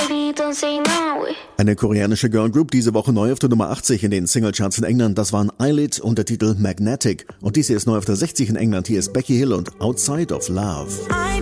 baby, don't say no. Eine koreanische Girlgroup, diese Woche neu auf der Nummer 80 in den Singlecharts in England. Das waren Eyelid und der Titel Magnetic. Und diese ist neu auf der 60 in England. Hier ist Becky Hill und Outside of Love.